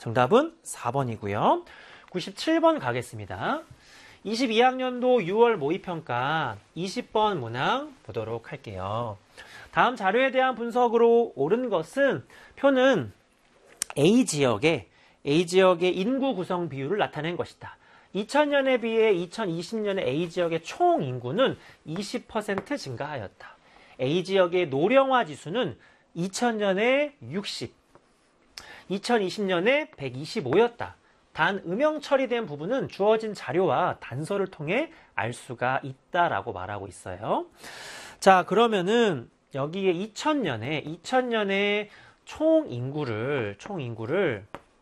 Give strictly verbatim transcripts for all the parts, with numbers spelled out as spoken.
정답은 사 번이고요. 구십칠 번 가겠습니다. 이십이 학년도 유월 모의평가 이십 번 문항 보도록 할게요. 다음 자료에 대한 분석으로 옳은 것은 표는 A 지역의 A 지역의 인구 구성 비율을 나타낸 것이다. 이천 년에 비해 이천이십 년에 A 지역의 총 인구는 이십 퍼센트 증가하였다. A 지역의 노령화 지수는 이천 년에 육십, 이천이십 년에 백이십오였다. 단 음영 처리된 부분은 주어진 자료와 단서를 통해 알 수가 있다라고 말하고 있어요. 자, 그러면은 여기에 이천 년에 이천 년에 총 인구를 총 인구를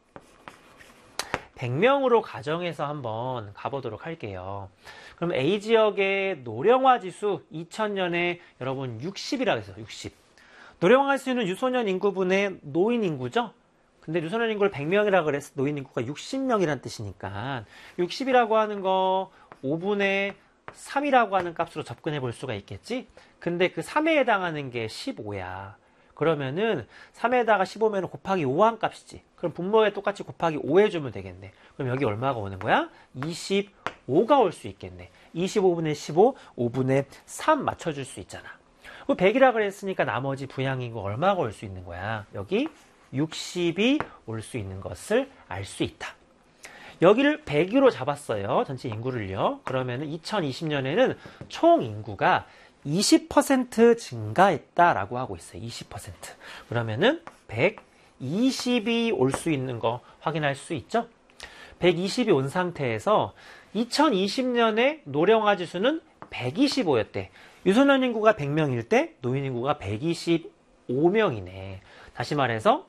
백 명으로 가정해서 한번 가보도록 할게요. 그럼 A 지역의 노령화 지수 이천 년에 여러분 육십이라고 했어요. 육십. 노령화 지수는 유소년 인구분의 노인 인구죠? 근데 유소년 인구를 백 명이라고 그래서 노인 인구가 육십 명이라는 뜻이니까 육십이라고 하는 거 오분의 삼이라고 하는 값으로 접근해 볼 수가 있겠지? 근데 그 삼에 해당하는 게 십오야. 그러면은 삼에다가 십오면 곱하기 오 한 값이지. 그럼 분모에 똑같이 곱하기 오 해주면 되겠네. 그럼 여기 얼마가 오는 거야? 이십오가 올 수 있겠네. 이십오분의 십오, 오분의 삼 맞춰줄 수 있잖아. 백이라 그랬으니까 나머지 부양인구 얼마가 올 수 있는 거야? 여기 육십이 올 수 있는 것을 알 수 있다. 여기를 백으로 잡았어요. 전체 인구를요. 그러면 이천이십 년에는 총 인구가 이십 퍼센트 증가했다라고 하고 있어요. 이십 퍼센트. 그러면은 백이십이 올 수 있는 거 확인할 수 있죠? 백이십이 온 상태에서 이천이십 년에 노령화 지수는 백이십오였대. 유소년 인구가 백 명일 때 노인 인구가 백이십오 명이네. 다시 말해서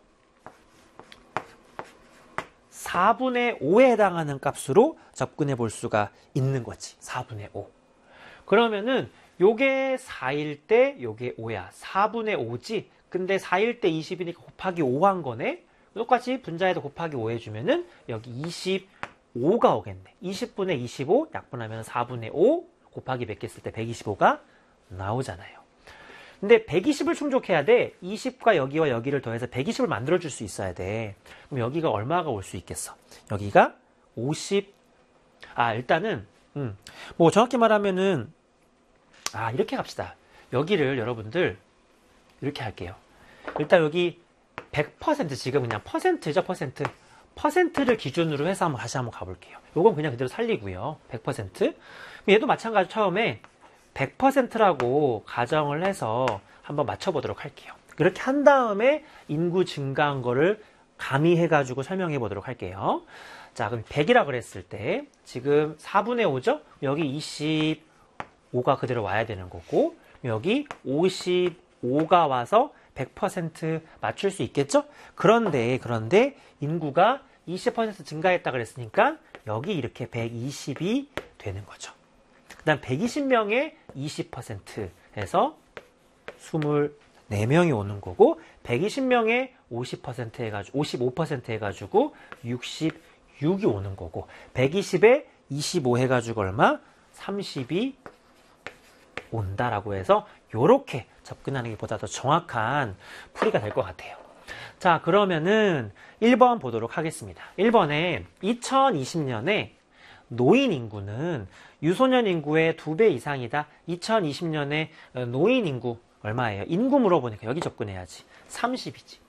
사분의 오에 해당하는 값으로 접근해 볼 수가 있는 거지. 사분의 오. 그러면은 요게 사일 때 요게 오야. 사분의 오지. 근데 사일 때 이십이니까 곱하기 오 한 거네. 똑같이 분자에도 곱하기 오 해주면은 여기 이십오가 오겠네. 이십분의 이십오 약분하면 사분의 오 곱하기 몇 개 쓸 때 백이십오가 나오잖아요. 근데 백이십을 충족해야 돼. 이십과 여기와 여기를 더해서 백이십을 만들어줄 수 있어야 돼. 그럼 여기가 얼마가 올 수 있겠어? 여기가 오십. 아, 일단은 음, 뭐 정확히 말하면은 아, 이렇게 갑시다. 여기를 여러분들 이렇게 할게요. 일단 여기 백 퍼센트 지금 그냥 퍼센트죠, 퍼센트. 퍼센트를 기준으로 해서 한번 다시 한번 가볼게요. 요건 그냥 그대로 살리고요. 백 퍼센트. 얘도 마찬가지로 처음에 백 퍼센트라고 가정을 해서 한번 맞춰보도록 할게요. 그렇게 한 다음에 인구 증가한 거를 가미해가지고 설명해 보도록 할게요. 자, 그럼 백이라 그랬을 때 지금 사분의 오죠? 여기 이십오가 그대로 와야 되는 거고 여기 오십오가 와서 백 퍼센트 맞출 수 있겠죠? 그런데 그런데 인구가 이십 퍼센트 증가했다 그랬으니까 여기 이렇게 백이십이 되는 거죠. 그 다음 백이십 명에 이십 퍼센트 해서 이십사 명이 오는 거고 백이십 명에 오십 퍼센트 해가지고 오십오 퍼센트 해가지고 육십육이 오는 거고 백이십에 이십오 해가지고 얼마? 삼십이 온다라고 해서 요렇게 접근하는 게 보다 더 정확한 풀이가 될 것 같아요. 자, 그러면은 일 번 보도록 하겠습니다. 일 번에 이천이십 년에 노인 인구는 유소년 인구의 두 배 이상이다. 이천이십 년에 노인 인구 얼마예요? 인구 물어보니까 여기 접근해야지. 삼십이지.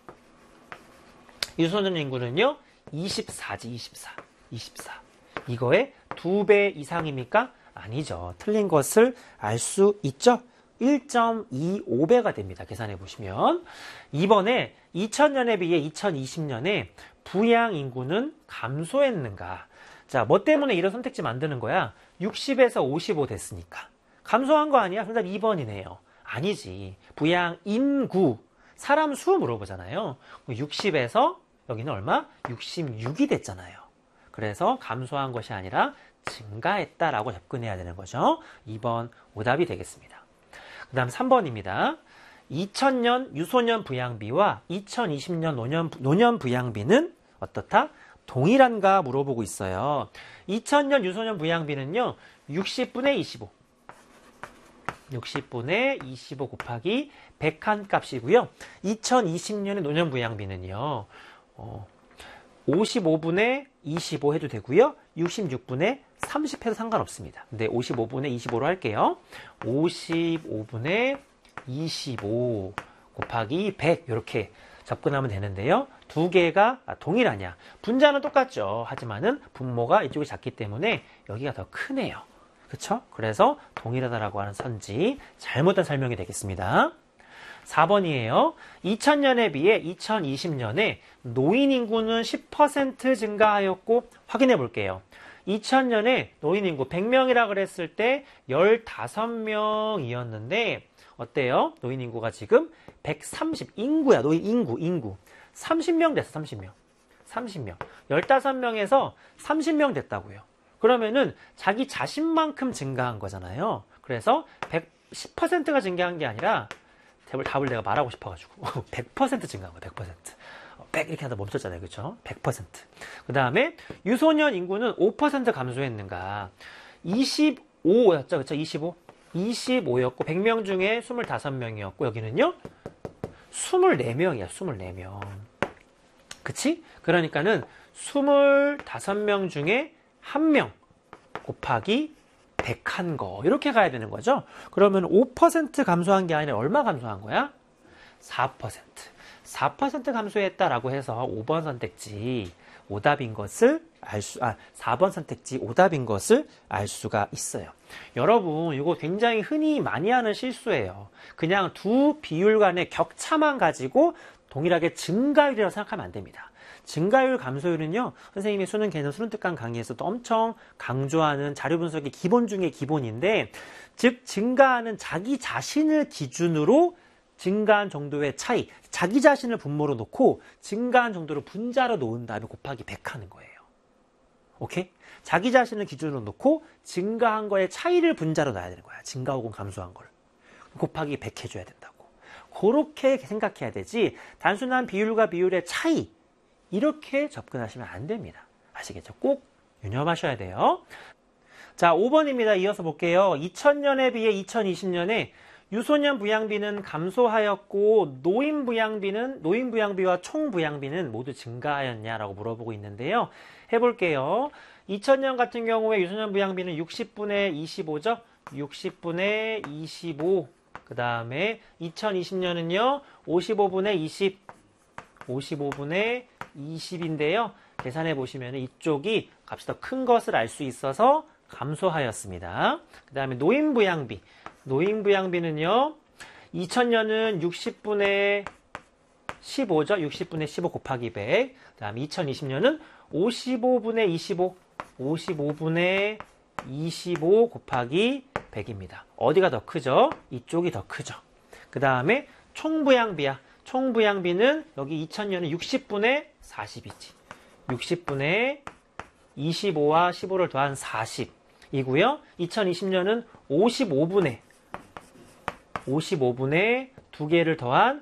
유소년 인구는요? 이십사지. 이십사. 이십사. 이거의 두 배 이상입니까? 아니죠. 틀린 것을 알 수 있죠? 일 점 이오 배가 됩니다. 계산해 보시면. 이번에 이천 년에 비해 이천이십 년에 부양 인구는 감소했는가? 자, 뭐 때문에 이런 선택지 만드는 거야? 육십에서 오십오 됐으니까. 감소한 거 아니야? 정답 이 번이네요. 아니지. 부양 인구, 사람 수 물어보잖아요. 육십에서 여기는 얼마? 육십육이 됐잖아요. 그래서 감소한 것이 아니라 증가했다라고 접근해야 되는 거죠. 이 번 오답이 되겠습니다. 그 다음 삼 번입니다. 이천 년 유소년 부양비와 이천이십 년 노년, 노년 부양비는 어떻다? 동일한가 물어보고 있어요. 이천 년 유소년 부양비는요. 육십분의 이십오. 육십분의 이십오 곱하기 백 한 값이고요. 이천이십 년의 노년 부양비는요. 어, 오십오 분의 이십오 해도 되고요. 육십육 분의 삼십 해도 상관없습니다. 근데 오십오 분의 이십오로 할게요. 오십오 분의 이십오 곱하기 백 이렇게 접근하면 되는데요. 두 개가 동일하냐? 분자는 똑같죠. 하지만은 분모가 이쪽이 작기 때문에 여기가 더 크네요. 그쵸? 그래서 동일하다라고 하는 선지 잘못된 설명이 되겠습니다. 사 번이에요. 이천 년에 비해 이천이십 년에 노인 인구는 십 퍼센트 증가하였고 확인해 볼게요. 이천 년에 노인 인구 백 명이라 그랬을 때 십오 명이었는데 어때요? 노인 인구가 지금 백삼십 인구야. 노인 인구 인구 삼십 명 됐어. 삼십 명. 삼십 명. 십오 명에서 삼십 명 됐다고요. 그러면은 자기 자신만큼 증가한 거잖아요. 그래서 십 퍼센트가 증가한 게 아니라 답을 내가 말하고 싶어가지고 백 퍼센트 증가한 거야. 백 퍼센트. 백 이렇게 하다 멈췄잖아요. 그렇죠? 백 퍼센트. 그 다음에 유소년 인구는 오 퍼센트 감소했는가? 이십오였죠. 그렇죠? 이십오. 이십오였고 백 명 중에 이십오 명이었고 여기는요. 이십사 명이야. 이십사 명. 그치? 그러니까는 이십오 명 중에 한 명 곱하기 백한 거 이렇게 가야 되는 거죠. 그러면 오 퍼센트 감소한 게 아니라 얼마 감소한 거야? 사 퍼센트. 사 퍼센트 감소했다라고 해서 오 번 선택지 오답인 것을 알 수, 아, 사 번 선택지 오답인 것을 알 수가 있어요. 여러분, 이거 굉장히 흔히 많이 하는 실수예요. 그냥 두 비율 간의 격차만 가지고 동일하게 증가율이라고 생각하면 안 됩니다. 증가율, 감소율은요, 선생님이 수능 개념 수능 특강 강의에서도 엄청 강조하는 자료 분석의 기본 중에 기본인데, 즉, 증가하는 자기 자신을 기준으로 증가한 정도의 차이, 자기 자신을 분모로 놓고 증가한 정도를 분자로 놓은 다음에 곱하기 백 하는 거예요. 오케이? 자기 자신을 기준으로 놓고 증가한 거의 차이를 분자로 놔야 되는 거야. 증가 혹은 감소한 걸. 곱하기 백 해줘야 된다고. 그렇게 생각해야 되지, 단순한 비율과 비율의 차이, 이렇게 접근하시면 안 됩니다. 아시겠죠? 꼭 유념하셔야 돼요. 자, 오 번입니다. 이어서 볼게요. 이천 년에 비해 이천이십 년에 유소년 부양비는 감소하였고 노인 부양비는 노인 부양비와 총 부양비는 모두 증가하였냐라고 물어보고 있는데요. 해볼게요. 이천 년 같은 경우에 유소년 부양비는 육십 분의 이십오죠. 육십 분의 이십오. 그 다음에 이천이십 년은요. 오십오 분의 이십. 오십오 분의 이십인데요. 계산해 보시면 이쪽이 값이 더 큰 것을 알 수 있어서 감소하였습니다. 그 다음에 노인부양비. 노인부양비는요. 이천 년은 육십 분의 십오죠. 육십 분의 십오 곱하기 백. 그 다음에 이천이십 년은 오십오 분의 이십오. 오십오 분의 이십오 곱하기 백입니다. 어디가 더 크죠? 이쪽이 더 크죠. 그 다음에 총부양비야. 총부양비는 여기 이천 년은 육십 분의 사십이지. 육십 분의 이십오와 십오를 더한 사십이고요. 이천이십 년은 오십오 분의 오십오 분의 두 개를 더한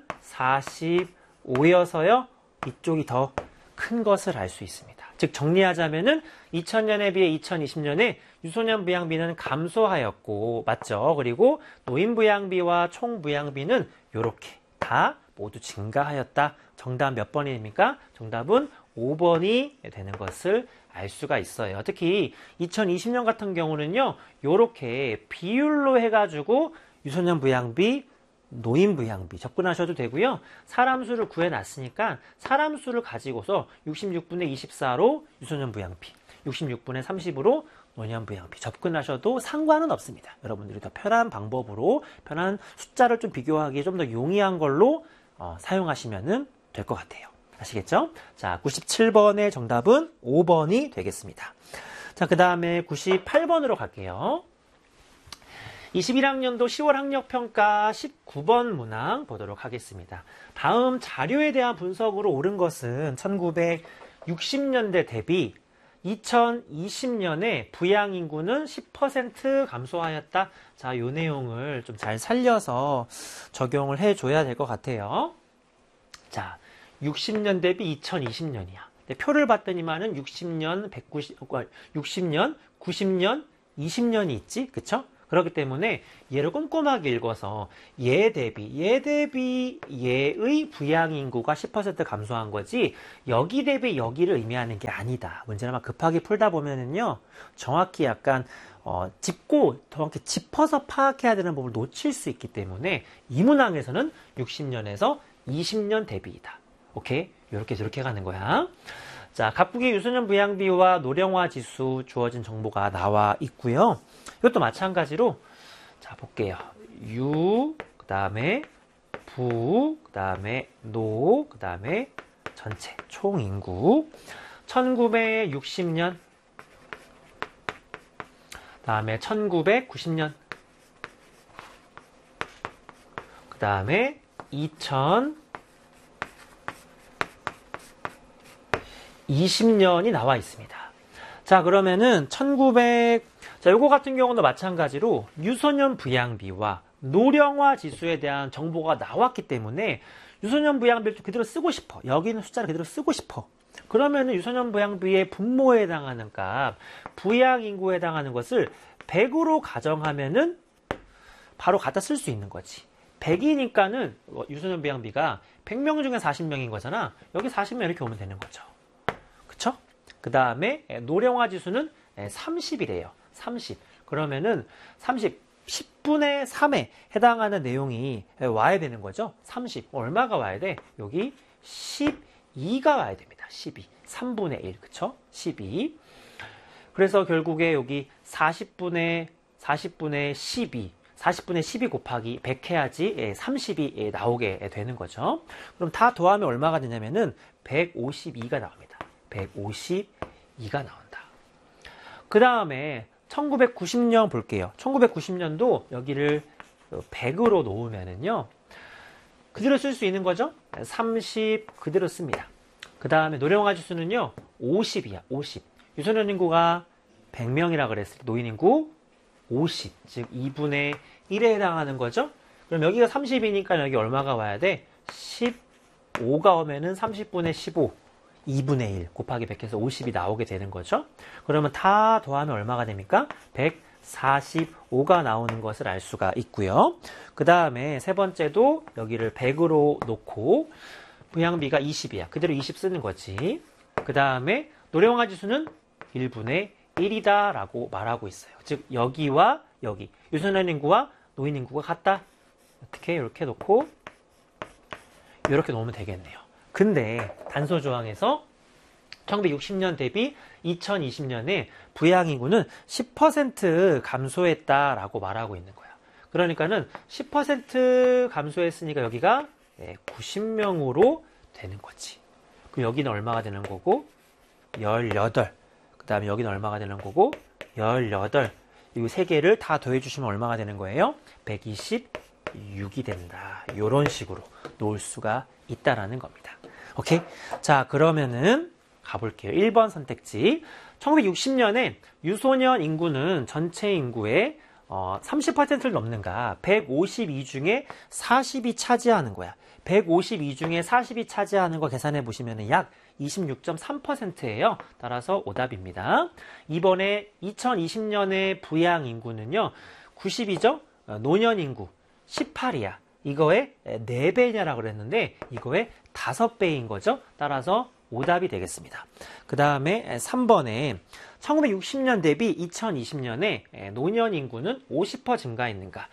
사십오여서요. 이쪽이 더 큰 것을 알 수 있습니다. 즉 정리하자면은 이천 년에 비해 이천이십 년에 유소년 부양비는 감소하였고, 맞죠? 그리고 노인 부양비와 총 부양비는 이렇게 다 모두 증가하였다. 정답 몇 번입니까? 정답은 오 번이 되는 것을 알 수가 있어요. 특히 이천이십 년 같은 경우는요. 이렇게 비율로 해가지고 유소년 부양비, 노인 부양비 접근하셔도 되고요. 사람 수를 구해놨으니까 사람 수를 가지고서 육십육 분의 이십사로 유소년 부양비, 육십육 분의 삼십으로 노년 부양비 접근하셔도 상관은 없습니다. 여러분들이 더 편한 방법으로, 편한 숫자를 좀 비교하기 좀 더 용이한 걸로 어, 사용하시면 될 것 같아요. 아시겠죠? 자, 구십칠 번의 정답은 오 번이 되겠습니다. 자, 그 다음에 구십팔 번으로 갈게요. 이십일 학년도 시월 학력평가 십구 번 문항 보도록 하겠습니다. 다음 자료에 대한 분석으로 옳은 것은 천구백육십 년대 대비 이천이십 년에 부양인구는 십 퍼센트 감소하였다. 자, 이 내용을 좀 잘 살려서 적용을 해줘야 될 것 같아요. 자, 육십 년 대비 이천이십 년이야. 표를 봤더니만은 육십 년, 백구십, 육십 년, 구십 년, 이십 년이 있지? 그쵸? 그렇기 때문에 얘를 꼼꼼하게 읽어서 얘 대비, 얘 대비 얘의 부양 인구가 십 퍼센트 감소한 거지 여기 대비 여기를 의미하는 게 아니다. 문제를 막 급하게 풀다 보면은요, 정확히 약간 어, 짚고 정확히 짚어서 파악해야 되는 부분을 놓칠 수 있기 때문에 이 문항에서는 육십 년에서 이십 년 대비이다. 오케이? 이렇게 저렇게 가는 거야. 자, 각국의 유소년 부양비와 노령화 지수 주어진 정보가 나와 있고요. 이것도 마찬가지로 자 볼게요. 유, 그 다음에 부, 그 다음에 노, 그 다음에 전체 총 인구 천구백육십 년, 그 다음에 천구백구십 년, 그 다음에 이천이십 년이 나와 있습니다. 자, 그러면은 천구백, 자, 요거 같은 경우도 마찬가지로 유소년 부양비와 노령화 지수에 대한 정보가 나왔기 때문에 유소년 부양비를 그대로 쓰고 싶어. 여기 있는 숫자를 그대로 쓰고 싶어. 그러면은 유소년 부양비의 분모에 해당하는 값, 부양 인구에 해당하는 것을 백으로 가정하면은 바로 갖다 쓸 수 있는 거지. 백이니까는 유소년 부양비가 백 명 중에 사십 명인 거잖아. 여기 사십 명 이렇게 오면 되는 거죠. 그쵸? 그 다음에 노령화 지수는 삼십이래요. 삼십. 그러면은 삼십, 십분의 삼에 해당하는 내용이 와야 되는 거죠. 삼십. 얼마가 와야 돼? 여기 십이가 와야 됩니다. 십이. 삼분의 일. 그쵸? 십이. 그래서 결국에 여기 사십분의, 사십분의 십이. 사십분의 십이 곱하기 백 해야지 삼십이 나오게 되는 거죠. 그럼 다 더하면 얼마가 되냐면은 백오십이가 나옵니다. 백오십이가 나온다. 그 다음에 천구백구십 년 볼게요. 천구백구십 년도 여기를 백으로 놓으면은요, 그대로 쓸 수 있는 거죠? 삼십 그대로 씁니다. 그 다음에 노령화 지수는요, 오십이야. 오십. 유소년 인구가 백 명이라 그랬을 때 노인 인구 오십. 즉 이분의 일에 해당하는 거죠? 그럼 여기가 삼십이니까 여기 얼마가 와야 돼? 십오가 오면은 삼십분의 십오. 이분의 일 곱하기 백 해서 오십이 나오게 되는 거죠. 그러면 다 더하면 얼마가 됩니까? 백사십오가 나오는 것을 알 수가 있고요. 그 다음에 세 번째도 여기를 백으로 놓고 부양비가 이십이야. 그대로 이십 쓰는 거지. 그 다음에 노령화 지수는 일분의 일이다 라고 말하고 있어요. 즉 여기와 여기 유소년 인구와 노인 인구가 같다. 어떻게 이렇게 놓고 이렇게 놓으면 되겠네요. 근데 단서 조항에서 천구백육십 년 대비 이천이십 년에 부양 인구는 십 퍼센트 감소했다라고 말하고 있는 거야. 그러니까는 십 퍼센트 감소했으니까 여기가 구십 명으로 되는 거지. 그럼 여기는 얼마가 되는 거고? 십팔. 그 다음에 여기는 얼마가 되는 거고? 십팔. 이 세 개를 다 더해주시면 얼마가 되는 거예요? 백이십육이 된다. 이런 식으로 놓을 수가 있다라는 겁니다. 오케이? 자, 그러면은 가볼게요. 일 번 선택지. 천구백육십 년에 유소년 인구는 전체 인구의 어, 삼십 퍼센트를 넘는가? 백오십이 중에 사십이 차지하는 거야. 백오십이 중에 사십이 차지하는 거 계산해 보시면 약 이십육 점 삼 퍼센트예요. 따라서 오답입니다. 이번에 이천이십 년의 부양 인구는요. 구십이죠? 노년 인구 십팔이야. 이거의 네 배냐라고 그랬는데 이거의 다섯 배인 거죠. 따라서 오답이 되겠습니다. 그 다음에 삼 번에 천구백육십 년 대비 이천이십 년에 노년 인구는 오십 퍼센트 증가했는가?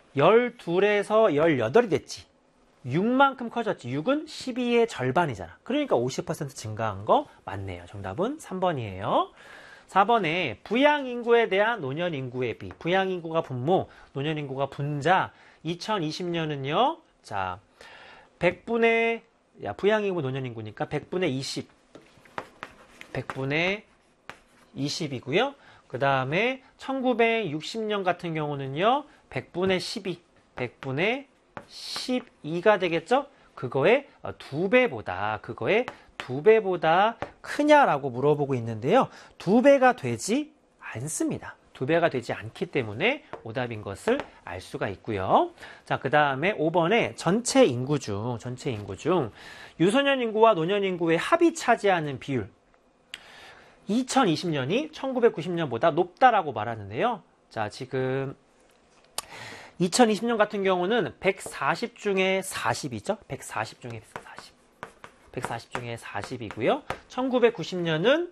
십이에서 십팔이 됐지. 육만큼 커졌지. 육은 십이의 절반이잖아. 그러니까 오십 퍼센트 증가한 거 맞네요. 정답은 삼 번이에요. 사 번에 부양 인구에 대한 노년 인구의 비. 부양 인구가 분모, 노년 인구가 분자. 이천이십 년은요. 자, 백분의 야, 부양 인구 노년 인구니까 백분의 이십. 백분의 이십이고요. 그 다음에 천구백육십 년 같은 경우는요. 백분의 십이. 백분의 십이가 되겠죠? 그거의 두 배보다, 그거의 두 배보다 크냐라고 물어보고 있는데요. 두 배가 되지 않습니다. 두 배가 되지 않기 때문에 오답인 것을 알 수가 있고요. 자, 그 다음에 오 번에 전체 인구 중, 전체 인구 중 유소년 인구와 노년 인구의 합이 차지하는 비율. 이천이십 년이 천구백구십 년보다 높다라고 말하는데요. 자, 지금 이천이십 년 같은 경우는 백사십 중에 사십이죠. 백사십 중에 사십. 백사십 중에 사십이고요. 천구백구십 년은